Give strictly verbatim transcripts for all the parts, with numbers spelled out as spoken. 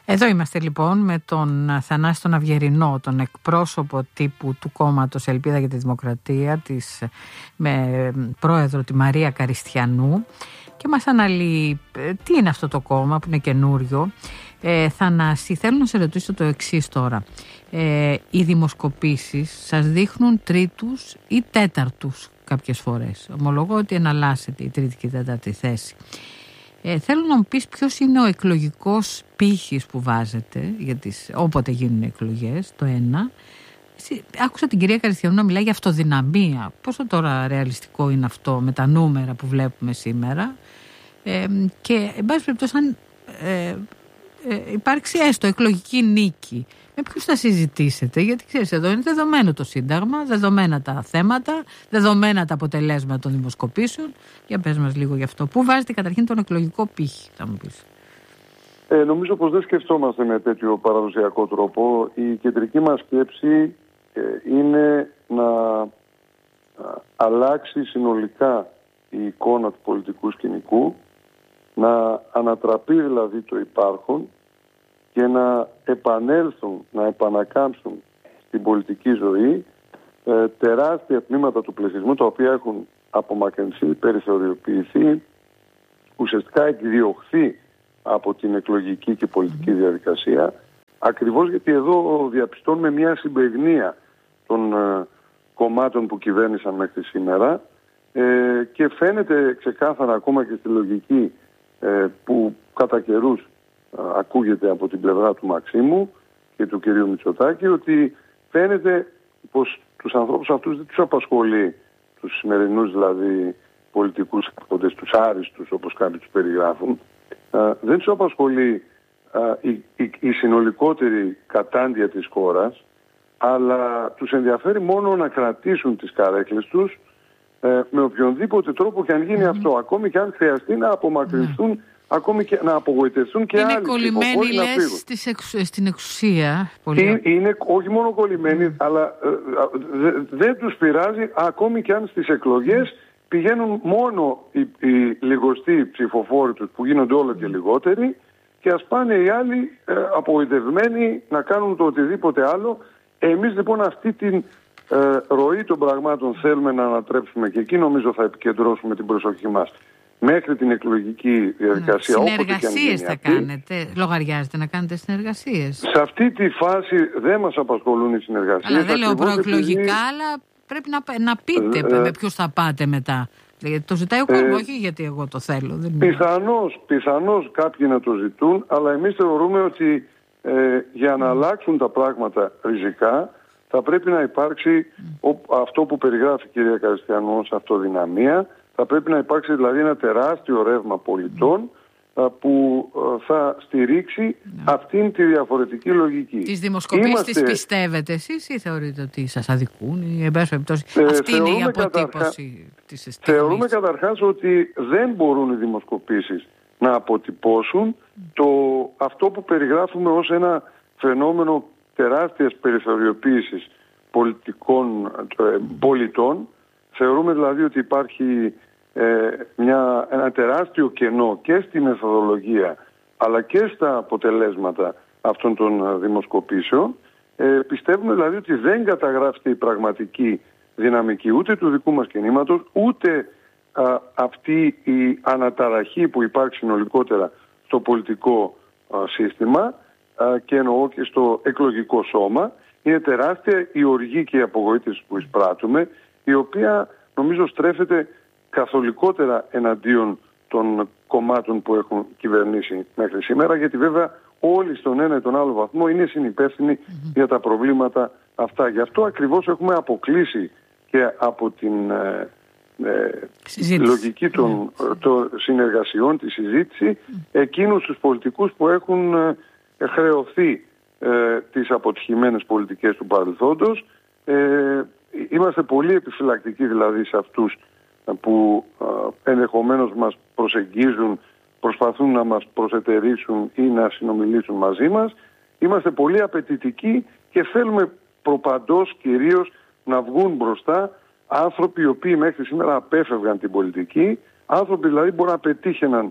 Εδώ είμαστε λοιπόν με τον Θανάση τον Αυγερινό, τον εκπρόσωπο τύπου του κόμματος Ελπίδα για τη Δημοκρατία, της, με πρόεδρο τη Μαρία Καριστιανού, και μας αναλύει τι είναι αυτό το κόμμα που είναι καινούριο. Ε, Θανάση, θέλω να σε ρωτήσω το εξής τώρα. Ε, οι δημοσκοπήσεις σας δείχνουν τρίτους ή τέταρτους κάποιες φορές. Ομολογώ ότι εναλλάσσεται η τρίτη και η τέταρτη θέση. Ε, θέλω να μου πεις ποιος είναι ο εκλογικός πύχης που βάζετε για τις, όποτε γίνουν εκλογές, το ένα. Άκουσα την κυρία Καριστιανού να μιλάει για αυτοδυναμία. Πόσο τώρα ρεαλιστικό είναι αυτό με τα νούμερα που βλέπουμε σήμερα. Ε, και εν πάση περιπτώσει, αν ε, ε, υπάρξει έστω εκλογική νίκη, με ποιους θα συζητήσετε? Γιατί ξέρεις, εδώ είναι δεδομένο το Σύνταγμα, δεδομένα τα θέματα, δεδομένα τα αποτελέσματα των δημοσκοπήσεων. Για πες μας λίγο γι' αυτό. Πού βάζετε καταρχήν τον εκλογικό πύχη, θα μου πεις? Ε, νομίζω πως δεν σκεφτόμαστε με τέτοιο παραδοσιακό τρόπο. Η κεντρική μας σκέψη ε, είναι να α, αλλάξει συνολικά η εικόνα του πολιτικού σκηνικού, να ανατραπεί δηλαδή το υπάρχον και να επανέλθουν, να επανακάμψουν στην πολιτική ζωή ε, τεράστια τμήματα του πληθυσμού, τα οποία έχουν απομακρυνθεί, περιθωριοποιηθεί, ουσιαστικά εκδιωχθεί από την εκλογική και πολιτική διαδικασία, ακριβώς γιατί εδώ διαπιστώνουμε μια συμπαιγνία των ε, κομμάτων που κυβέρνησαν μέχρι σήμερα ε, και φαίνεται ξεκάθαρα ακόμα και στη λογική ε, που κατά καιρούς ε, ακούγεται από την πλευρά του Μαξίμου και του κυρίου Μητσοτάκη, ότι φαίνεται πως τους ανθρώπους αυτούς δεν τους απασχολεί, τους σημερινούς δηλαδή πολιτικούς άρχοντες, τους άριστους όπως κάποιοι τους περιγράφουν, Uh, δεν τους απασχολεί uh, η, η, η συνολικότερη κατάντια της χώρας, αλλά τους ενδιαφέρει μόνο να κρατήσουν τις καρέκλες τους uh, με οποιονδήποτε τρόπο και αν γίνει mm-hmm. αυτό, ακόμη και αν χρειαστεί να απομακρυνθούν, mm. ακόμη και να απογοητευτούν και είναι άλλοι. Είναι κολλημένοι, λες, στις εξ, στην εξουσία. Πολύ. Είναι, είναι όχι μόνο κολλημένοι, mm. αλλά uh, δε, δεν τους πειράζει ακόμη και αν στις εκλογές mm. πηγαίνουν μόνο οι, οι λιγοστοί ψηφοφόροι τους που γίνονται όλο και λιγότεροι και ας πάνε οι άλλοι ε, απογοητευμένοι να κάνουν το οτιδήποτε άλλο. Εμείς λοιπόν αυτή την ε, ροή των πραγμάτων θέλουμε να ανατρέψουμε και εκεί νομίζω θα επικεντρώσουμε την προσοχή μας μέχρι την εκλογική διαδικασία. Ναι. Συνεργασίες θα αυτή. κάνετε, λογαριάζετε να κάνετε συνεργασίες? Σε αυτή τη φάση δεν μας απασχολούν οι συνεργασίες. Αλλά δεν λέω προεκλογικά, επειδή... αλλά... Πρέπει να, να πείτε ε, με ποιους θα πάτε μετά. Γιατί το ζητάει ο κόσμος, ε, όχι γιατί εγώ το θέλω. Δεν πιθανώς, πιθανώς κάποιοι να το ζητούν, αλλά εμείς θεωρούμε ότι ε, για να mm. αλλάξουν τα πράγματα ριζικά θα πρέπει να υπάρξει mm. ο, αυτό που περιγράφει η κυρία Καριστιανού ως αυτοδυναμία. Θα πρέπει να υπάρξει δηλαδή ένα τεράστιο ρεύμα πολιτών mm. που θα στηρίξει yeah. αυτήν τη διαφορετική λογική. Τις δημοσκοπήσεις Είμαστε... τις πιστεύετε εσείς ή θεωρείτε ότι σας αδικούν ή εν πάση περιπτώσει ε, αυτή είναι η αποτύπωση καταρχά... της στιγμής? Θεωρούμε καταρχάς ότι δεν μπορούν οι δημοσκοπήσεις να αποτυπώσουν mm. το, αυτό που περιγράφουμε ως ένα φαινόμενο τεράστιας περιθωριοποίησης πολιτικών ε, πολιτών. Θεωρούμε δηλαδή ότι υπάρχει Ε, μια, ένα τεράστιο κενό και στη μεθοδολογία αλλά και στα αποτελέσματα αυτών των δημοσκοπήσεων. Ε, πιστεύουμε δηλαδή ότι δεν καταγράφεται η πραγματική δυναμική ούτε του δικού μας κινήματος, ούτε α, αυτή η αναταραχή που υπάρχει συνολικότερα στο πολιτικό α, σύστημα α, και εννοώ και στο εκλογικό σώμα. Είναι τεράστια η οργή και η απογοήτευση που εισπράττουμε, η οποία νομίζω στρέφεται καθολικότερα εναντίον των κομμάτων που έχουν κυβερνήσει μέχρι σήμερα, γιατί βέβαια όλοι στον ένα ή τον άλλο βαθμό είναι συνυπεύθυνοι mm-hmm. για τα προβλήματα αυτά. Γι' αυτό ακριβώς έχουμε αποκλείσει και από την ε, ε, λογική των, mm-hmm. των συνεργασιών, τη συζήτηση, mm-hmm. εκείνους τους πολιτικούς που έχουν ε, χρεωθεί ε, τις αποτυχημένες πολιτικές του παρελθόντος. Ε, είμαστε πολύ επιφυλακτικοί δηλαδή σε αυτούς που ε, ενδεχομένως μας προσεγγίζουν, προσπαθούν να μας προσετερήσουν ή να συνομιλήσουν μαζί μας. Είμαστε πολύ απαιτητικοί και θέλουμε προπαντός κυρίως να βγουν μπροστά άνθρωποι οι οποίοι μέχρι σήμερα απέφευγαν την πολιτική, άνθρωποι δηλαδή μπορεί να πετύχαιναν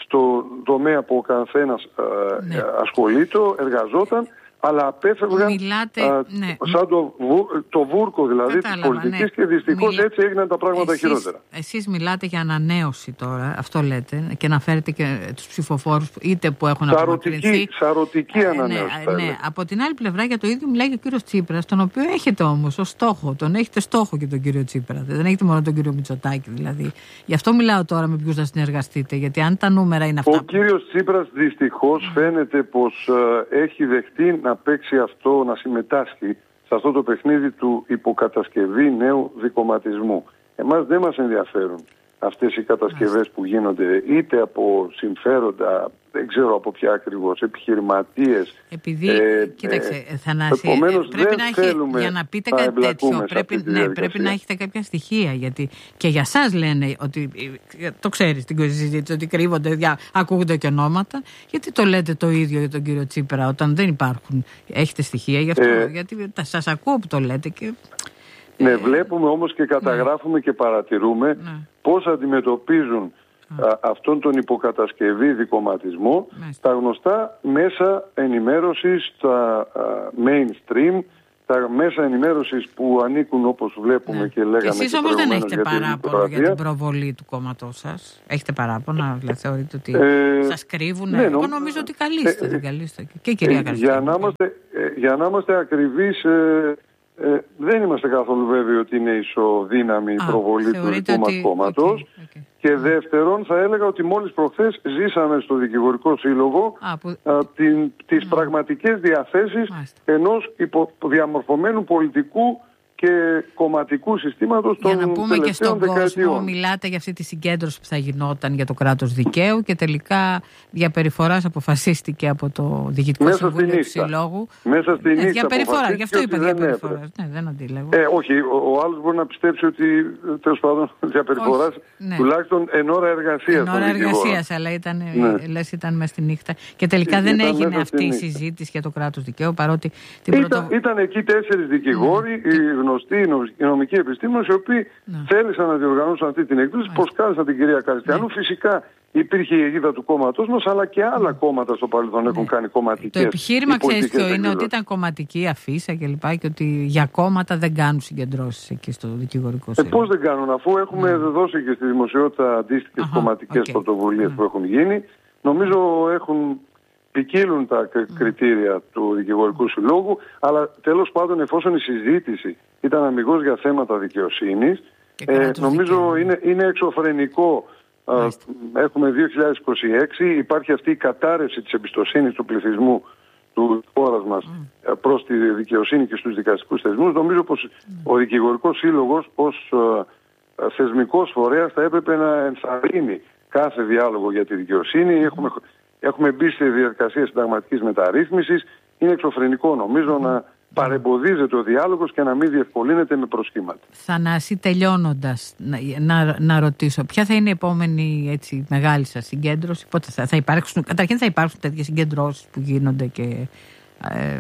στο τομέα που ο καθένας ναι. ασχολείται, εργαζόταν, αλλά απέφευγαν Μιλάτε, α, ναι. σαν το, το βούρκο δηλαδή της πολιτικής ναι. και δυστυχώς Μιλά... έτσι έγιναν τα πράγματα εσείς, χειρότερα. Εσείς μιλάτε για ανανέωση τώρα, αυτό λέτε, και να φέρετε και τους ψηφοφόρους είτε που έχουν απομακρυνθεί. Σαρωτική ε, ανανέωση. Ναι, ναι. Από την άλλη πλευρά για το ίδιο μιλάει και ο κύριος Τσίπρας, τον οποίο έχετε όμως ως στόχο, τον έχετε στόχο και τον κύριο Τσίπρα, δεν έχετε μόνο τον κύριο Μητσοτάκη δηλαδή. Γι' αυτό μιλάω τώρα με ποιους θα συνεργαστείτε, γιατί αν τα νούμερα είναι αυτά. Ο που... κύριος Τσίπρας δυστυχώς mm. φαίνεται πως ε, έχει δεχτεί να παίξει αυτό, να συμμετάσχει σε αυτό το παιχνίδι του υποκατασκευή νέου δικομματισμού. Εμάς δεν μας ενδιαφέρουν αυτές οι κατασκευές που γίνονται είτε από συμφέροντα, δεν ξέρω από ποια ακριβώς, επιχειρηματίες. Επειδή, ε, κοίταξε, ε, Θανάση, ε, πρέπει να έχει, για να πείτε κάτι τέτοιο, πρέπει, ναι, πρέπει να έχετε κάποια στοιχεία, γιατί και για σας λένε, ότι το ξέρεις την συζήτηση, ότι κρύβονται, δια, ακούγονται και ονόματα, γιατί το λέτε το ίδιο για τον κύριο Τσίπρα, όταν δεν υπάρχουν, έχετε στοιχεία γι' αυτό, ε, γιατί σας ακούω που το λέτε και... Ναι, βλέπουμε όμως και καταγράφουμε ναι. και παρατηρούμε ναι. πώς αντιμετωπίζουν ναι. α, αυτόν τον υποκατασκευή δικομματισμό ναι. τα γνωστά μέσα ενημέρωσης, τα α, mainstream, τα μέσα ενημέρωσης που ανήκουν όπως βλέπουμε ναι. και λέγαμε. Και εσείς όμως δεν έχετε παράπονο για την προβολή του κόμματός σας. Έχετε παράπονο, δηλαδή θεωρείτε ότι ε, σας κρύβουν. Ναι, Εγώ νομίζω ότι καλείστε, ε, δεν καλείστε. Και η κυρία ε, για, να είμαστε, ε, για να είμαστε ακριβείς... Ε, Ε, δεν είμαστε καθόλου βέβαιοι ότι είναι ισοδύναμη η προβολή του δικού μας κόμματος. Okay, okay. Και δεύτερον, θα έλεγα ότι μόλις προχθές ζήσαμε στο Δικηγορικό Σύλλογο α, που... α, την, τις mm. πραγματικές διαθέσεις Μάλιστα. ενός διαμορφωμένου πολιτικού και κομματικού συστήματος των τελευταίων δεκαετιών. Για να πούμε και στον δεκαετιών. κόσμο, μιλάτε για αυτή τη συγκέντρωση που θα γινόταν για το κράτος δικαίου και τελικά για περιφοράς αποφασίστηκε από το Διοικητικό Συμβούλιο του Συλλόγου. Μέσα στη νύχτα. Ε, για περιφορά, γι' αυτό είπα για περιφοράς. Ναι, δεν αντίλεγω. Ε, όχι, ο, ο άλλος μπορεί να πιστέψει ότι τέλος πάντων για περιφοράς ναι. τουλάχιστον εν ώρα εργασίας. Εν ώρα εργασίας, αλλά ήταν, ναι. λες ήταν μέσα στη νύχτα. Και τελικά δεν έγινε αυτή η συζήτηση για το κράτος δικαίου, παρότι την πρωτο... Ήταν εκεί τέσσερις δικηγόροι, γνωστοί οι νομικοί επιστήμονες, οι οποίοι ναι. θέλησαν να διοργανώσουν αυτή την εκδήλωση, προσκάλεσαν την κυρία Καριστιανού. Ναι. Φυσικά υπήρχε η αιγίδα του κόμματός μας, αλλά και άλλα ναι. κόμματα στο παρελθόν ναι. έχουν κάνει κομματικές. Το επιχείρημα, ξέρεις ποιο είναι, ότι ήταν κομματική αφίσα κλπ. Και, και ότι για κόμματα δεν κάνουν συγκεντρώσεις εκεί στο Δικηγορικό Σύλλογο. Ε, πώς δεν κάνουν, αφού έχουμε ναι. δώσει και στη δημοσιότητα αντίστοιχες κομματικές okay. πρωτοβουλίες ναι. που έχουν γίνει. Νομίζω έχουν. Ποικίλουν τα κριτήρια του Δικηγορικού Συλλόγου, αλλά τέλος πάντων εφόσον η συζήτηση ήταν αμιγώς για θέματα δικαιοσύνης, ε, νομίζω είναι, είναι εξωφρενικό. Α, έχουμε δύο χιλιάδες είκοσι έξι, υπάρχει αυτή η κατάρρευση της εμπιστοσύνης του πληθυσμού του χώρας μας mm. προς τη δικαιοσύνη και στους δικαστικούς θεσμούς. Νομίζω πως mm. ο Δικηγορικός Σύλλογος ως α, θεσμικός φορέας θα έπρεπε να ενθαρρύνει κάθε διάλογο για τη δικαιοσύνη. Mm. Έχουμε Έχουμε μπει στη διαδικασία συνταγματικής μεταρρύθμισης. Είναι εξωφρενικό νομίζω mm. να παρεμποδίζεται ο διάλογος και να μην διευκολύνεται με προσχήματα. Θανάση, τελειώνοντας, να, να, να ρωτήσω, ποια θα είναι η επόμενη έτσι, μεγάλη σας συγκέντρωση, πότε θα, θα υπάρξουν, καταρχήν θα υπάρξουν τέτοιες συγκεντρώσεις που γίνονται και ε,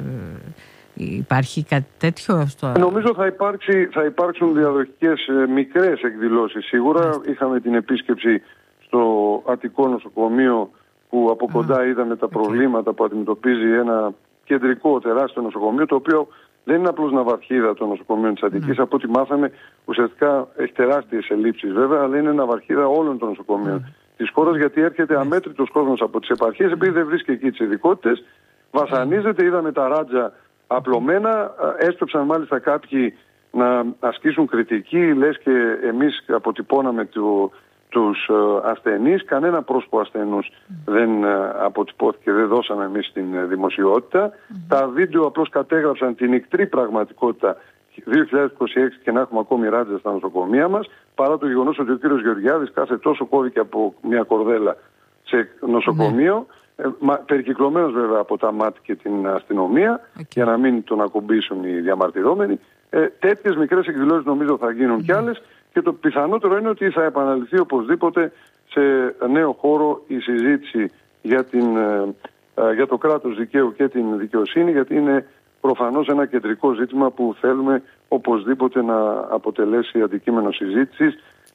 υπάρχει κάτι τέτοιο στο... Νομίζω θα, υπάρξει, θα υπάρξουν διαδοχικές ε, μικρές εκδηλώσεις σίγουρα. Mm. Είχαμε την επίσκεψη στο Αττικό Νοσοκομείο που από κοντά mm. είδαμε τα προβλήματα okay. που αντιμετωπίζει ένα κεντρικό τεράστιο νοσοκομείο, το οποίο δεν είναι απλώς ναυαρχίδα των νοσοκομείων της Αττικής. Mm. Από ό,τι μάθαμε, ουσιαστικά έχει τεράστιες ελλείψεις βέβαια, αλλά είναι ναυαρχίδα όλων των νοσοκομείων mm. της χώρας, γιατί έρχεται αμέτρητος κόσμος από τις επαρχίες, επειδή δεν βρίσκει εκεί τις ειδικότητες, βασανίζεται, είδαμε τα ράτζα απλωμένα, έστρεψαν μάλιστα κάποιοι να ασκήσουν κριτική, λες και εμείς αποτυπώναμε το... τους ασθενείς, κανένα πρόσωπο ασθενούς mm. δεν αποτυπώθηκε, δεν δώσαμε εμείς την δημοσιότητα. Mm. Τα βίντεο απλώς κατέγραψαν την ικτρή πραγματικότητα δύο χιλιάδες είκοσι έξι και να έχουμε ακόμη ράτζα στα νοσοκομεία μας, παρά το γεγονός ότι ο κύριος Γεωργιάδης κάθε τόσο κώδικε από μια κορδέλα σε νοσοκομείο, mm. ε, μα, περικυκλωμένος βέβαια από τα ΜΑΤ και την αστυνομία, okay. για να μην τον ακουμπήσουν οι διαμαρτυρόμενοι. Ε, τέτοιες μικρές εκδηλώσεις νομίζω θα γίνουν mm. κι άλλες. Και το πιθανότερο είναι ότι θα επαναληφθεί οπωσδήποτε σε νέο χώρο η συζήτηση για, την, για το κράτος δικαίου και την δικαιοσύνη, γιατί είναι προφανώς ένα κεντρικό ζήτημα που θέλουμε οπωσδήποτε να αποτελέσει αντικείμενο συζήτησης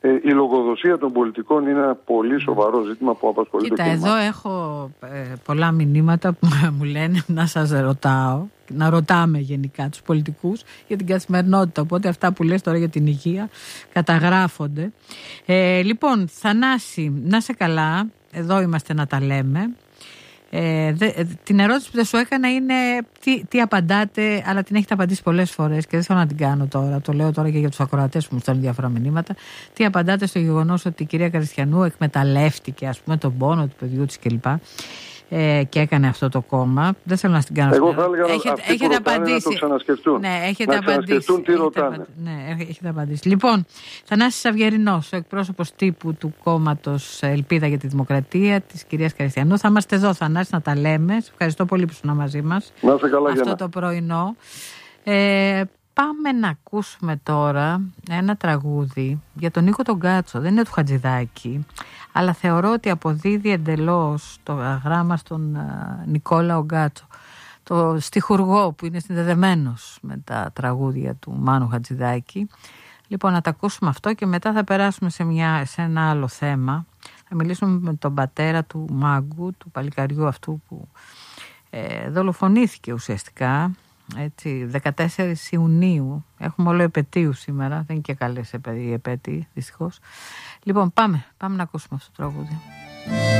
Ε, η λογοδοσία των πολιτικών είναι ένα πολύ σοβαρό ζήτημα που απασχολεί Κοίτα, το κίνημα. εδώ έχω ε, πολλά μηνύματα που μου λένε να σας ρωτάω, να ρωτάμε γενικά τους πολιτικούς για την καθημερινότητα. Οπότε αυτά που λες τώρα για την υγεία καταγράφονται. Ε, λοιπόν, Θανάση, να σε καλά, εδώ είμαστε να τα λέμε. Ε, δε, την ερώτηση που δεν σου έκανα είναι τι, τι απαντάτε, αλλά την έχετε απαντήσει πολλές φορές και δεν θέλω να την κάνω τώρα. Το λέω τώρα και για τους ακροατές που μου στέλνουν διάφορα μηνύματα. Τι απαντάτε στο γεγονός ότι η κυρία Καριστιανού εκμεταλλεύτηκε, ας πούμε, τον πόνο του παιδιού της κλπ. Ε, και έκανε αυτό το κόμμα. Δεν θέλω να στην κάνω. Εγώ θα έλεγα έχετε, αυτοί έχετε που απαντήσει. Να το ξανασκεφτούν. Ναι, έχετε να απαντήσει. ξανασκεφτούν τι έχετε ρωτάνε. απα... Ναι, έχετε απαντήσει. Λοιπόν, Θανάσης Αυγερινός, ο εκπρόσωπος τύπου του κόμματος Ελπίδα για τη Δημοκρατία της κυρίας Καριστιανού. Θα είμαστε εδώ, Θανάση, να τα λέμε. Σε ευχαριστώ πολύ που ήσουν μαζί μας. Να είστε καλά, αυτό για το πρωινό. Ε, Πάμε να ακούσουμε τώρα ένα τραγούδι για τον Νίκο τον Γκάτσο. Δεν είναι του Χατζηδάκη, αλλά θεωρώ ότι αποδίδει εντελώς το γράμμα στον uh, Νικόλαο Γκάτσο, το στιχουργό που είναι συνδεδεμένος με τα τραγούδια του Μάνου Χατζηδάκη. Λοιπόν, να τα ακούσουμε αυτό και μετά θα περάσουμε σε, μια, σε ένα άλλο θέμα. Θα μιλήσουμε με τον πατέρα του Μάγκου, του παλικαριού αυτού που ε, δολοφονήθηκε ουσιαστικά. Έτσι, δεκατέσσερις Ιουνίου. Έχουμε όλο επετείου σήμερα. Δεν είναι και καλές οι επέτειοι, δυστυχώς. Λοιπόν, πάμε, πάμε να ακούσουμε αυτό το τραγούδι.